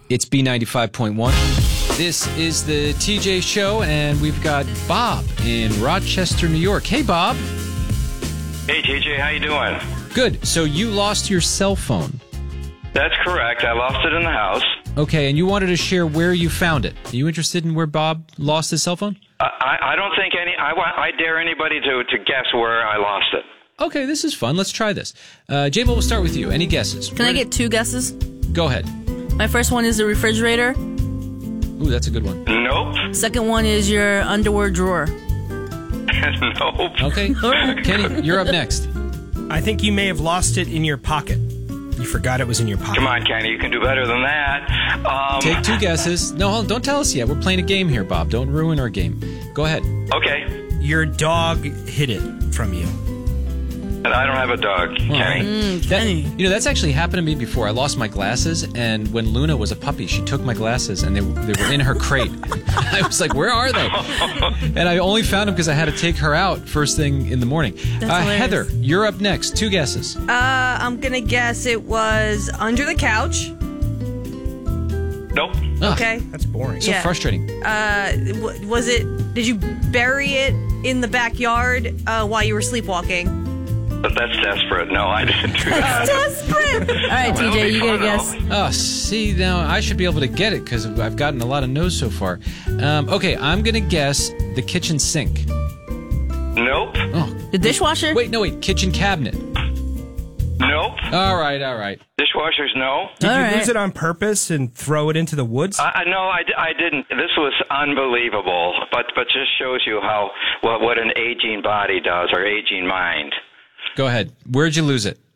It's B95.1. This is the TJ Show, and we've got Bob in Rochester, New York. Hey, Bob. Hey, TJ, how you doing? Good. So you lost your cell phone. That's correct. I lost it in the house. Okay, and you wanted to share where you found it. Are you interested in where Bob lost his cell phone? I don't think I dare anybody to guess where I lost it. Okay, this is fun. Let's try this. J-Mo, we'll start with you. Any guesses? Can I get 2 guesses? Go ahead. My first one is the refrigerator. Ooh, that's a good one. Nope. Second one is your underwear drawer. Nope. Okay. Kenny, you're up next. I think you may have lost it in your pocket. You forgot it was in your pocket. Come on, Kenny, you can do better than that. Take 2 guesses. No, hold on, don't tell us yet. We're playing a game here, Bob. Don't ruin our game. Go ahead. Okay. Your dog hid it from you. And I don't have a dog, Kenny. That's actually happened to me before. I lost my glasses, and when Luna was a puppy, she took my glasses, and they were in her crate. I was like, where are they? And I only found them because I had to take her out first thing in the morning. Heather, you're up next. 2 guesses. I'm going to guess it was under the couch. Nope. Okay. That's boring. So frustrating. Was it, did you bury it in the backyard while you were sleepwalking? But that's desperate. No, I didn't do that. Desperate! All right, TJ, you get a guess. Oh, see, now I should be able to get it because I've gotten a lot of no's so far. Okay, I'm going to guess the kitchen sink. Nope. Oh, The dishwasher? wait, kitchen cabinet. Nope. All right. Dishwashers, no. Did All you right. lose it on purpose and throw it into the woods? No, I didn't. This was unbelievable, but just shows you how what an aging body does or aging mind. Go ahead. Where'd you lose it?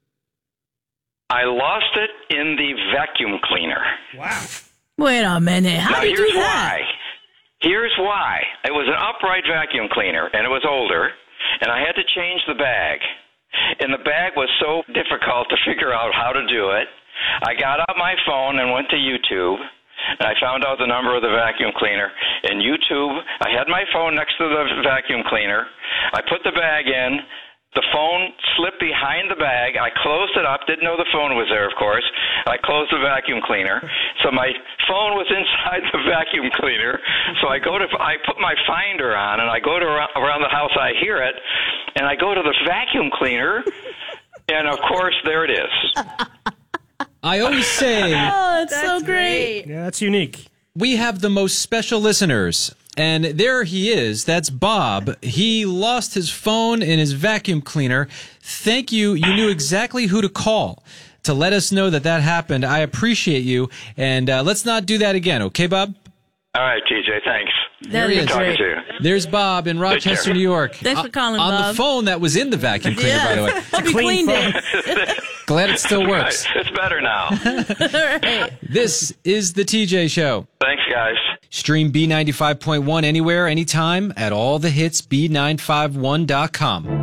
I lost it in the vacuum cleaner. Wow. Wait a minute. How Now, did you do here's that? why. Here's why. It was an upright vacuum cleaner, and it was older, and I had to change the bag. And the bag was so difficult to figure out how to do it. I got out my phone and went to YouTube, and I found out the number of the vacuum cleaner. In YouTube, I had my phone next to the vacuum cleaner. I put the bag in. The phone slipped behind the bag. I closed it up. Didn't know the phone was there, of course. I closed the vacuum cleaner. So my phone was inside the vacuum cleaner. So I put my finder on, and I go to around the house. I hear it, and I go to the vacuum cleaner, and of course, there it is. I always say Oh, that's so great. Yeah, that's unique. we have the most special listeners. And there he is. That's Bob. He lost his phone in his vacuum cleaner. Thank you. You knew exactly who to call to let us know that happened. I appreciate you. And let's not do that again. Okay, Bob? All right, TJ, thanks. That is Talking great. to you. There's Bob in Rochester, care. New York. Thanks for calling, on Bob. the phone that was in the vacuum cleaner, by the way. Hope you Clean cleaned phone. it. Glad it still Right. works. It's better now. All right. This is the TJ Show. Thanks, guys. Stream B95.1 anywhere, anytime at all the hits B951.com.